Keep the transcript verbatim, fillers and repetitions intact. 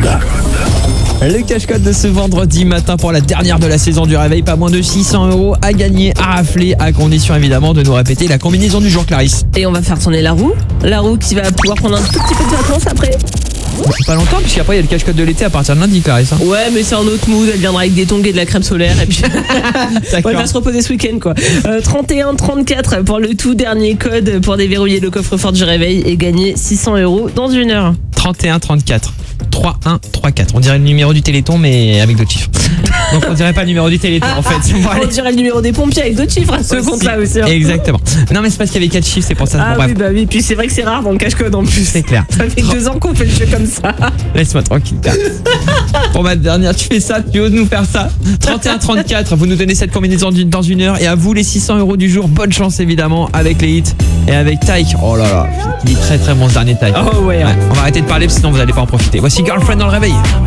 Le cache-code de ce vendredi matin pour la dernière de la saison du réveil, pas moins de six cents euros à gagner, à rafler, à condition évidemment de nous répéter la combinaison du jour, Clarisse. Et on va faire tourner la roue. La roue qui va pouvoir prendre un tout petit peu de vacances après. Pas longtemps, puisqu'après il y a le cache-code de l'été à partir de lundi, Clarisse. Hein. Ouais, mais c'est un autre mood. Elle viendra avec des tongs et de la crème solaire. Et puis, ouais, elle va se reposer ce week-end, quoi. Euh, trente et un trente-quatre pour le tout dernier code pour déverrouiller le coffre-fort du réveil et gagner six cents euros dans une heure. trente et un trente-quatre. trois un trois quatre. On dirait le numéro du Téléthon, mais avec d'autres chiffres. Donc on dirait pas le numéro du Téléthon, en fait. Bon, on dirait le numéro des pompiers avec d'autres chiffres à ce compte-là aussi. Hein. Exactement. Non, mais c'est parce qu'il y avait quatre chiffres, c'est pour ça. Ah bon, oui, bah oui. Puis c'est vrai que c'est rare dans le cache-code en plus. C'est clair. Ça fait deux ans qu'on fait le jeu comme ça. Laisse-moi tranquille. Pour ma dernière, tu fais ça, tu oses nous faire ça. trente et un trente-quatre, vous nous donnez cette combinaison dans une heure. Et à vous les six cents euros du jour. Bonne chance évidemment avec les hits et avec Tyke. Oh là là, il est très très bon ce dernier Tyke. Oh ouais. Ouais, on va arrêter de parler sinon vous n'allez pas en profiter. Voici Girlfriend dans le réveil.